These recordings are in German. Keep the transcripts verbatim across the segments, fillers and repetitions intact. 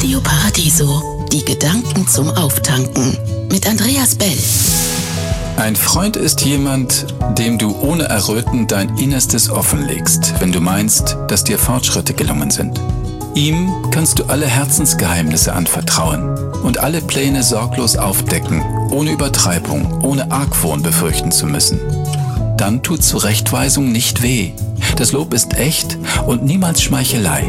Radio Paradiso. Die Gedanken zum Auftanken. Mit Andreas Bell. Ein Freund ist jemand, dem du ohne Erröten dein Innerstes offenlegst, wenn du meinst, dass dir Fortschritte gelungen sind. Ihm kannst du alle Herzensgeheimnisse anvertrauen und alle Pläne sorglos aufdecken, ohne Übertreibung, ohne Argwohn befürchten zu müssen. Dann tut Zurechtweisung nicht weh. Das Lob ist echt und niemals Schmeichelei.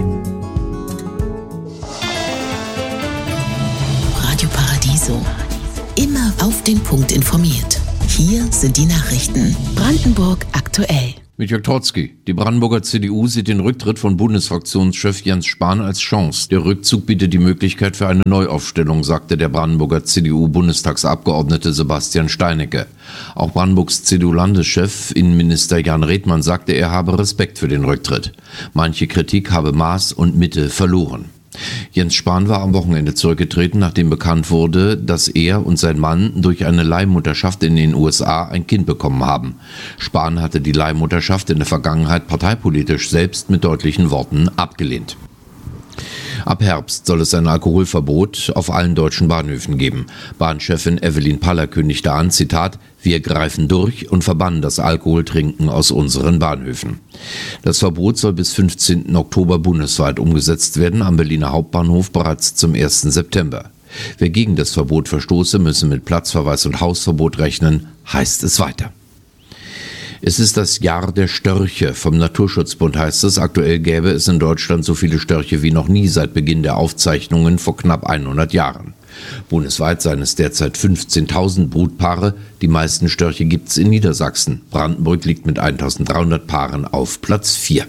Radio Paradiso. Immer auf den Punkt informiert. Hier sind die Nachrichten. Brandenburg aktuell. Mit Jörg Trotzki. Die Brandenburger C D U sieht den Rücktritt von Bundesfraktionschef Jens Spahn als Chance. Der Rückzug bietet die Möglichkeit für eine Neuaufstellung, sagte der Brandenburger C D U-Bundestagsabgeordnete Sebastian Steinecke. Auch Brandenburgs C D U-Landeschef, Innenminister Jan Redmann, sagte, er habe Respekt für den Rücktritt. Manche Kritik habe Maß und Mitte verloren. Jens Spahn war am Wochenende zurückgetreten, nachdem bekannt wurde, dass er und sein Mann durch eine Leihmutterschaft in den U S A ein Kind bekommen haben. Spahn hatte die Leihmutterschaft in der Vergangenheit parteipolitisch selbst mit deutlichen Worten abgelehnt. Ab Herbst soll es ein Alkoholverbot auf allen deutschen Bahnhöfen geben. Bahnchefin Evelyn Paller kündigte an, Zitat, wir greifen durch und verbannen das Alkoholtrinken aus unseren Bahnhöfen. Das Verbot soll bis fünfzehnten Oktober bundesweit umgesetzt werden, am Berliner Hauptbahnhof bereits zum ersten September. Wer gegen das Verbot verstoße, müsse mit Platzverweis und Hausverbot rechnen, heißt es weiter. Es ist das Jahr der Störche. Vom Naturschutzbund heißt es, aktuell gäbe es in Deutschland so viele Störche wie noch nie seit Beginn der Aufzeichnungen vor knapp hundert Jahren. Bundesweit seien es derzeit fünfzehntausend Brutpaare. Die meisten Störche gibt es in Niedersachsen. Brandenburg liegt mit eintausenddreihundert Paaren auf Platz vier.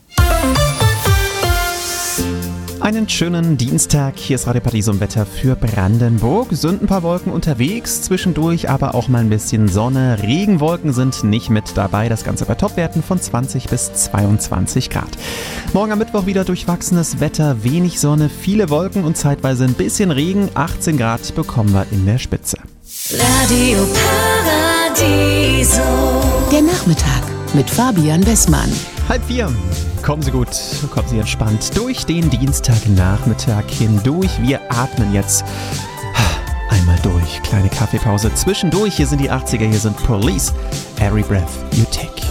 Einen schönen Dienstag, hier ist Radio Paradiso im Wetter für Brandenburg. Sind ein paar Wolken unterwegs, zwischendurch aber auch mal ein bisschen Sonne. Regenwolken sind nicht mit dabei, das Ganze bei Topwerten von zwanzig bis zweiundzwanzig Grad. Morgen am Mittwoch wieder durchwachsenes Wetter, wenig Sonne, viele Wolken und zeitweise ein bisschen Regen. achtzehn Grad bekommen wir in der Spitze. Radio Paradiso. Der Nachmittag mit Fabian Bessmann. Halb vier. Kommen Sie gut, kommen Sie entspannt durch den Dienstagnachmittag hindurch. Wir atmen jetzt einmal durch. Kleine Kaffeepause zwischendurch. Hier sind die achtziger, hier sind Police. Every breath you take.